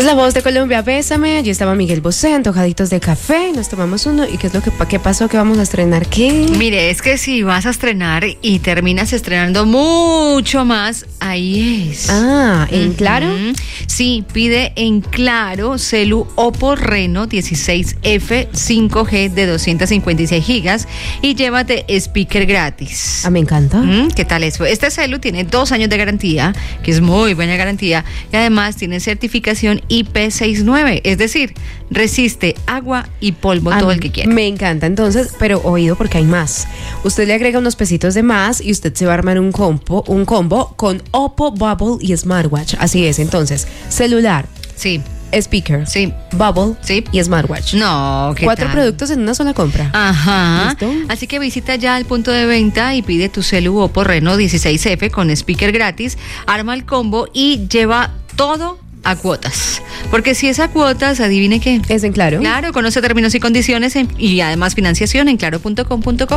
La Voz de Colombia, bésame. Allí estaba Miguel Bosé, antojaditos de café. Nos tomamos uno. ¿Y qué es lo que qué pasó? ¿Qué vamos a estrenar? ¿Qué? Mire, es que si vas a estrenar y terminas estrenando mucho más, ahí es. ¿En Claro? Sí, pide en Claro Celu Oppo Reno 16F 5G de 256 gigas y llévate speaker gratis. Me encanta. ¿Qué tal eso? Este celu tiene 2 años de garantía, que es muy buena garantía, y además tiene certificación IP69, es decir, resiste agua y polvo todo el que quiera. Me encanta, entonces, pero oído porque hay más. Usted le agrega unos pesitos de más y usted se va a armar un combo con Oppo Bubble y Smartwatch. Así es, entonces, celular. Sí. Speaker. Sí. Bubble. Sí. Y Smartwatch. No, ¿qué 4 tal? productos en una sola compra. Ajá. ¿Listo? Así que visita ya el punto de venta y pide tu celu Oppo Reno 16F con speaker gratis, arma el combo y lleva todo a cuotas. Porque si es a cuotas, adivine qué. ¿Es en Claro? Claro, conoce términos y condiciones y además financiación en claro.com.co.